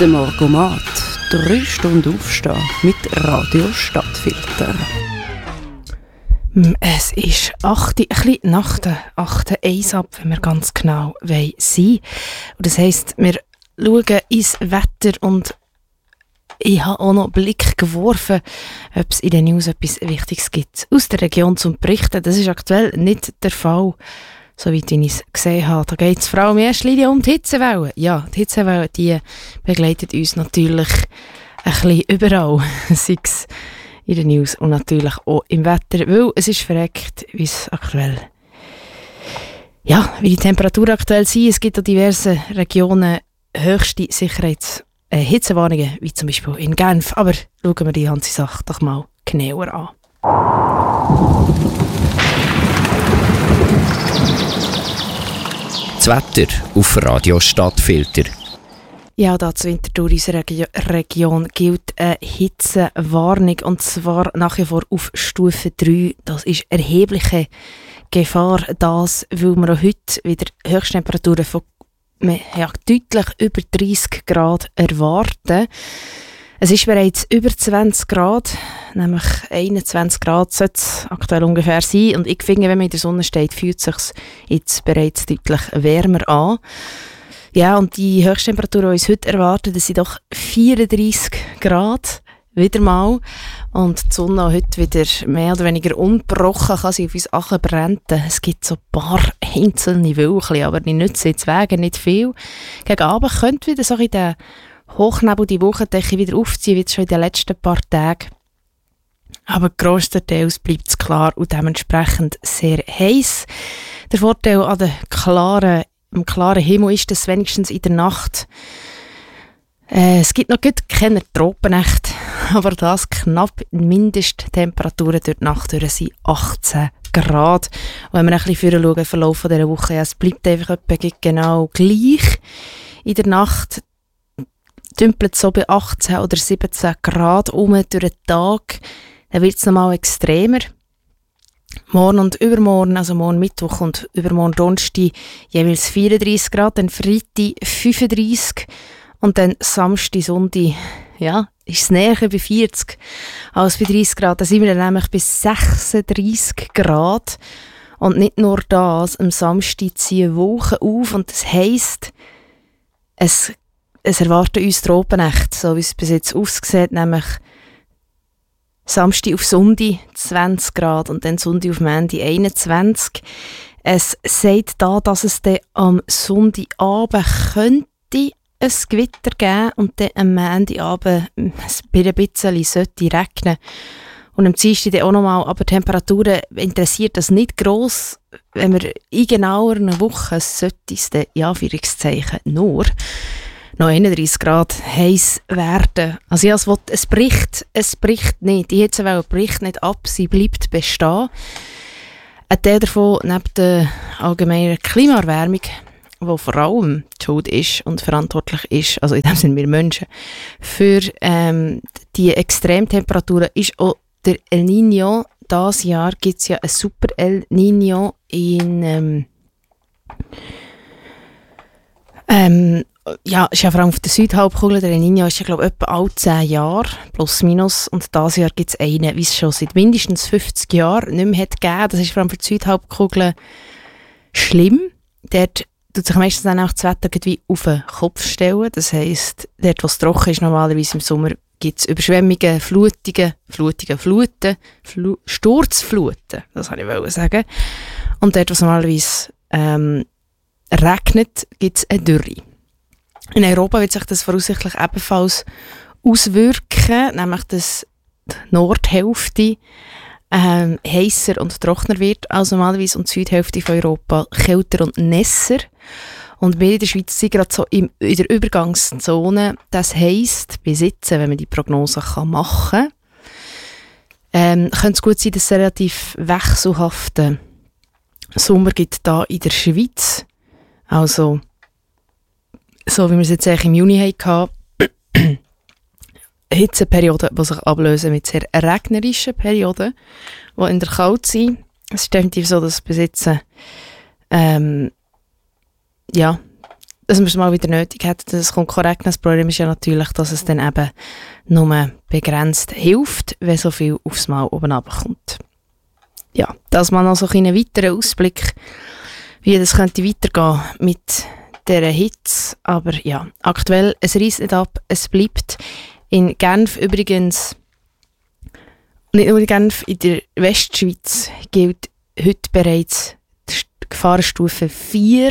Der Morgomat. 3 Stunden aufstehen mit Radio Stadtfilter. Es ist 8, ein bisschen nach der 8, 1 ab, wenn wir ganz genau sein wollen. Und das heisst, wir schauen ins Wetter und ich habe auch noch einen Blick geworfen, ob es in den News etwas Wichtiges gibt aus der Region zum Berichten. Das ist aktuell nicht der Fall, soweit ich es gesehen habe. Da geht es vor allem in erster Linie um die Hitzewelle. Ja, die Hitzewelle, die begleitet uns natürlich ein bisschen überall, sei es in den News und natürlich auch im Wetter, weil es ist verreckt, wie es aktuell, ja, wie die Temperaturen aktuell sind. Es gibt in diversen Regionen höchste Hitzewarnungen, wie zum Beispiel in Genf. Aber schauen wir die ganze Sache doch mal genauer an. Das Wetter auf Radio Stadtfilter. Ja, da zu Winterthur in unserer Region gilt eine Hitzewarnung, und zwar nach wie vor auf Stufe 3. Das ist erhebliche Gefahr, das, weil wir auch heute wieder Höchsttemperaturen von deutlich über 30 Grad erwarten. Es ist bereits über 20 Grad, nämlich 21 Grad sollte es aktuell ungefähr sein. Und ich finde, wenn man in der Sonne steht, fühlt es sich jetzt bereits deutlich wärmer an. Ja, und die Höchsttemperatur, die uns heute erwartet, das sind doch 34 Grad, wieder mal. Und die Sonne heute wieder mehr oder weniger ungebrochen, kann sie auf uns brennen. Es gibt so ein paar einzelne Wölkchen, aber die nützen jetzt Wege nicht viel. Gegen Abend könnte wieder so in den Hochnebel die Wolkendecke wieder aufziehen, wie schon in den letzten paar Tagen. Aber grösstenteils bleibt es klar und dementsprechend sehr heiß. Der Vorteil an am klaren Himmel ist, dass wenigstens in der Nacht es gibt noch keine Tropennächte, aber das knapp Mindesttemperaturen durch die Nacht sind 18 Grad. Und wenn wir ein bisschen schauen, im Verlauf dieser Woche, ja, es bleibt einfach etwa genau gleich. In der Nacht dümpelt es so bei 18 oder 17 Grad durch den Tag. Dann wird es nochmal extremer. Morgen und übermorgen, also morgen Mittwoch und übermorgen Donnerstag, jeweils 34 Grad, dann Freitag 35 und dann Samstag, Sonntag, ja, ist es näher bei 40 als bei 30 Grad. Dann sind wir dann nämlich bei 36 Grad. Und nicht nur das, am Samstag ziehen Wolken auf und das heisst, es erwarten uns Tropennächte, so wie es bis jetzt aussieht, nämlich Samstag auf Sonntag 20 Grad und dann Sonntag auf Montag 21. Es sagt da, dass es dann am Sonntagabend könnte ein Gewitter geben und dann am Montagabend bei ein bisschen sollte regnen. Und am Dienstag dann auch nochmal, aber Temperaturen interessiert das nicht gross. Wenn wir in genauer einer Woche sollte es dann, in Anführungszeichen, nur noch 31 Grad heiß werden. Also ja, es bricht nicht. Die Hitzewelle bricht nicht ab, sie bleibt bestehen. Ein Teil davon, neben der allgemeinen Klimaerwärmung, die vor allem die Schuld ist und verantwortlich ist, also in dem sind wir Menschen, für die Extremtemperaturen ist auch der El Niño. Dieses Jahr gibt es ja ein super El Niño in ja, ist ja vor allem auf der Südhalbkugel. Der El Niño ist ja, glaube ich, etwa alle 10 Jahre, plus minus. Und dieses Jahr gibt es einen, wie es schon seit mindestens 50 Jahren nicht mehr hat gegeben. Das ist vor allem für die Südhalbkugel schlimm. Dort tut sich meistens dann auch das Wetter wie auf den Kopf stellen. Das heisst, dort, wo es trocken ist, normalerweise im Sommer, gibt es Überschwemmungen, Fluten, Sturzfluten, das wollte ich sagen. Und dort, wo es normalerweise regnet, gibt es eine Dürre. In Europa wird sich das voraussichtlich ebenfalls auswirken, nämlich dass die Nordhälfte heißer und trockener wird als normalerweise und die Südhälfte von Europa kälter und nässer. Und wir in der Schweiz sind gerade so in der Übergangszone. Das heisst, bis jetzt, wenn man die Prognose machen kann, könnte es gut sein, dass es einen relativ wechselhaften Sommer gibt da in der Schweiz. Also, so wie wir es jetzt eigentlich im Juni hatten, Hitzeperioden, die sich ablösen mit sehr regnerischen Perioden, die in der Kälte sind. Es ist definitiv so, dass bis jetzt dass wir es mal wieder nötig hätten, dass es korrekt. Das Problem ist ja natürlich, dass es dann eben nur begrenzt hilft, wenn so viel aufs Mal oben runterkommt. Ja, das mal noch so einen weiteren Ausblick, wie das könnte weitergehen mit dieser Hitze. Aber ja, aktuell, es reisst nicht ab, es bleibt. In Genf übrigens, nicht nur in Genf, in der Westschweiz gilt heute bereits die Gefahrenstufe 4.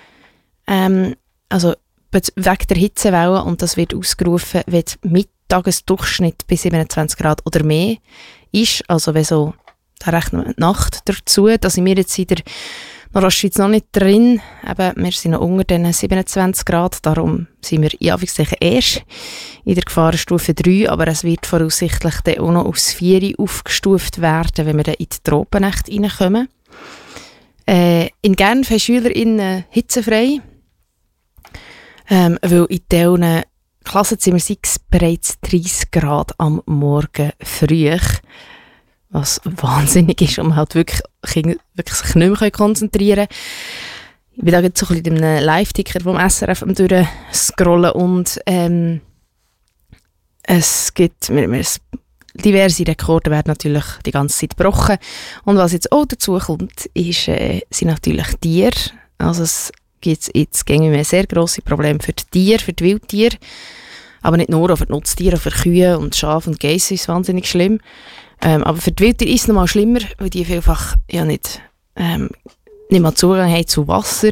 Also wegen der Hitzewelle, und das wird ausgerufen, wenn der Mittagesdurchschnitt bei 27 Grad oder mehr ist. Also wenn so, da rechnen wir die Nacht dazu. Da sind wir jetzt in der Nordostschweiz noch nicht drin. Eben, wir sind noch unter den 27 Grad, darum sind wir in Anführungszeichen erst in der Gefahrenstufe 3, aber es wird voraussichtlich dann auch noch aufs 4 aufgestuft werden, wenn wir dann in die Tropennächte reinkommen. In Genf haben SchülerInnen hitzefrei, weil in diesen Klassenzimmern sei es bereits 30 Grad am Morgen früh, was wahnsinnig ist, und man halt wirklich sich nicht mehr konzentrieren kann. Ich bin da jetzt so ein bisschen in einem Live-Ticker vom SRF am durchscrollen und es gibt diverse Rekorde werden natürlich die ganze Zeit gebrochen. Und was jetzt auch dazu kommt, sind natürlich Tiere. Also es gibt jetzt mehr sehr grosse Probleme für die Tiere, für die Wildtiere. Aber nicht nur, auch für die Nutztiere, auch für Kühe und Schafe und Geiss ist es wahnsinnig schlimm. Aber für die Wildtiere ist es noch mal schlimmer, weil die vielfach ja nicht mal Zugang haben zu Wasser.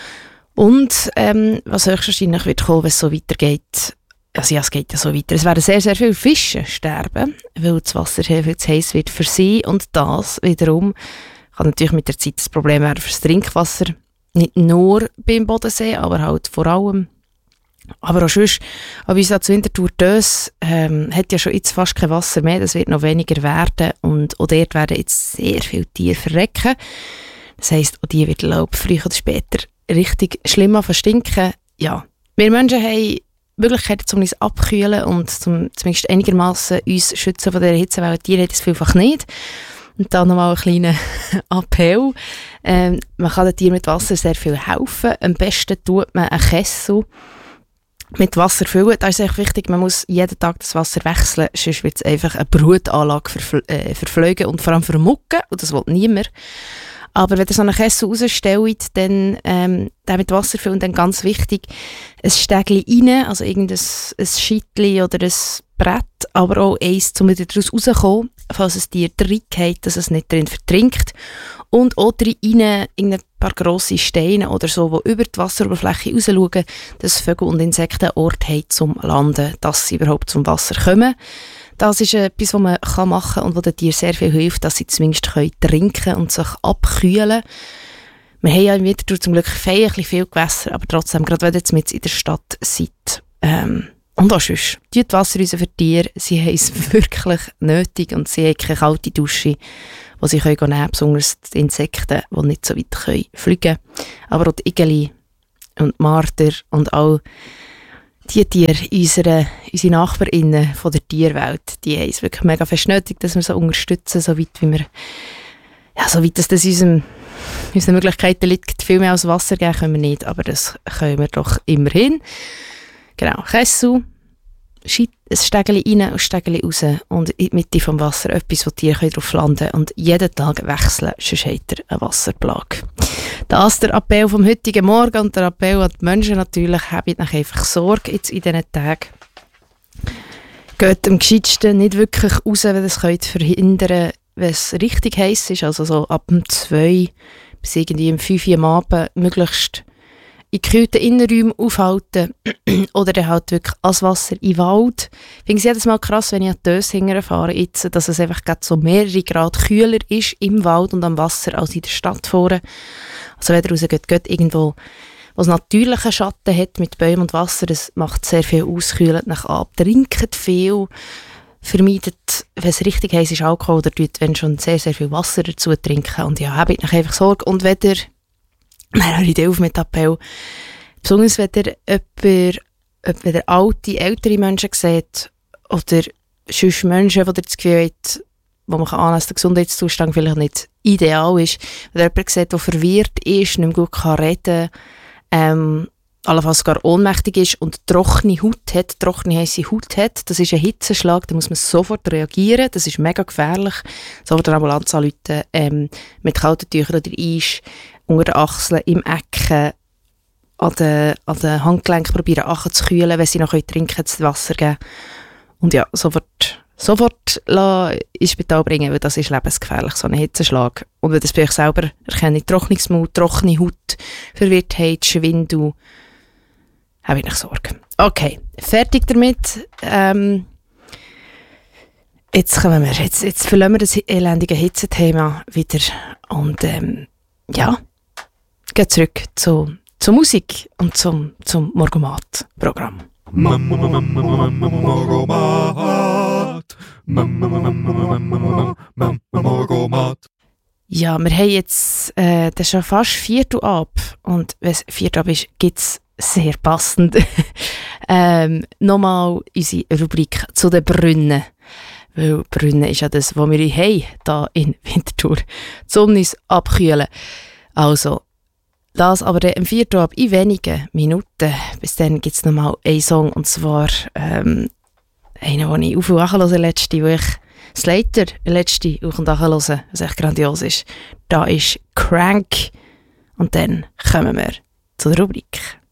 Und was höchstwahrscheinlich wird kommen, wenn es so weitergeht, also ja, es geht ja so weiter. Es werden sehr, sehr viele Fische sterben, weil das Wasser viel zu heiß wird für sie. Und das wiederum kann natürlich mit der Zeit das Problem werden für das Trinkwasser. Nicht nur beim Bodensee, aber halt vor allem. Aber auch sonst, aber uns als Winterthur Dös hat ja schon jetzt fast kein Wasser mehr. Das wird noch weniger werden. Und auch dort werden jetzt sehr viele Tiere verrecken. Das heisst, auch die werden, glaube ich, früher oder später richtig schlimm verstinken. Ja, wir Menschen haben Möglichkeiten, um uns abkühlen und zumindest einigermaßen uns schützen von dieser Hitzewelle. Tiere haben das vielfach nicht. Und dann nochmal ein kleiner Appell. Man kann den Tieren mit Wasser sehr viel helfen. Am besten tut man einen Kessel mit Wasser füllen. Da ist echt wichtig, man muss jeden Tag das Wasser wechseln, sonst wird es einfach eine Brutanlage verfliegen und vor allem vermucken, und das will niemand. Aber wenn ihr so einen Kessel rausstellt, dann den mit Wasser füllen, dann ganz wichtig, ein Stägli rein, also irgendein Scheitli oder ein Brett, aber auch eins, um wieder daraus rauszukommen, falls es dir reingeht, dass es nicht drin vertrinkt. Und auch rein ein paar grosse Steine oder so, die über die Wasseroberfläche raus schauen, dass Vögel und Insekten einen Ort haben zum Landen, dass sie überhaupt zum Wasser kommen. Das ist etwas, was man machen kann und was den Tieren sehr viel hilft, dass sie zumindest trinken können und sich abkühlen. Wir haben ja im Winter zum Glück feierlich viel Gewässer, aber trotzdem, gerade wenn ihr jetzt mit in der Stadt seid, und auch sonst, die Wasserhäuser für Tiere, sie haben es wirklich nötig und sie haben keine kalte Dusche, die sie nehmen können, besonders die Insekten, die nicht so weit fliegen können. Aber auch die Igeli und die Marder und all die Tiere, unsere NachbarInnen von der Tierwelt, die haben es wirklich mega fest nötig, dass wir sie unterstützen, so weit wie wir, ja, so weit, dass das unseren Möglichkeiten liegt. Viel mehr als Wasser geben können wir nicht, aber das können wir doch immerhin. Genau, Kessel, ein Stägeli rein und ein Stägeli raus und in die Mitte vom Wasser etwas, wo die Tiere drauf landen können und jeden Tag wechseln, sonst habt ihr eine Wasserplage. Das ist der Appell vom heutigen Morgen und der Appell an die Menschen natürlich, habt nach einfach Sorge jetzt in diesen Tagen. Geht am gescheitsten nicht wirklich raus, wenn ihr es verhindern könnt, wenn es richtig heiß ist, also so ab dem 2 bis irgendwie um 5 Uhr am Abend möglichst in gekühlten Innenräumen aufhalten oder dann halt wirklich ans Wasser in den Wald. Ich finde es jedes Mal krass, wenn ich an die Dös fahre, jetzt, dass es einfach so mehrere Grad kühler ist im Wald und am Wasser als in der Stadt vorne. Also wenn ihr rausgeht, geht irgendwo, was natürlichen Schatten hat mit Bäumen und Wasser, das macht sehr viel aus, kühlt nach ab. Trinkt viel, vermeidet, wenn es richtig heiß ist, Alkohol oder wenn schon sehr, sehr viel Wasser dazu trinken. Und ja, habt euch einfach Sorge. Und wenn ihr eine Idee auf mit Appell. Besonders wenn ihr alte, ältere Menschen seht oder sonst Menschen, die ihr das Gefühl habt, wo man annehmen kann, dass der Gesundheitszustand vielleicht nicht ideal ist. Wenn ihr jemanden seht, der verwirrt ist, nicht mehr gut reden kann, allenfalls sogar ohnmächtig ist und trockene heisse Haut hat, das ist ein Hitzenschlag, da muss man sofort reagieren, das ist mega gefährlich, sofort eine Ambulanz anrufen, mit kalten Tüchern oder Eis, unter den Achseln, im Ecken, an den Handgelenken probieren anzukühlen, wenn sie noch trinken können, das Wasser geben. Und ja, sofort ins Spital bringen, weil das ist lebensgefährlich, so ein Hitzenschlag. Und wenn das bei euch selber erkennt, Trocknungsmut, trockene Haut, Verwirrtheit, Schwindel, habe ich nicht Sorge. Okay, fertig damit. Jetzt verlassen wir das elendige Hitzethema wieder und ja, gehen zurück zur Musik und zum Morgomat-Programm. Ja, wir haben jetzt das ist schon fast 4 Uhr ab und wenn es 4 Uhr ab ist, gibt es sehr passend nochmal unsere Rubrik zu den Brunnen. Weil Brunnen ist ja das, was wir haben, hier in Winterthur, um uns abkühlen. Also, das aber dann am 4. ab in wenigen Minuten. Bis dann gibt es nochmal einen Song, und zwar einen, den ich auf und nachhöre letzte, wo ich Slater letzte auf und nachhöre, was echt grandios ist. Da ist Crank. Und dann kommen wir zur Rubrik.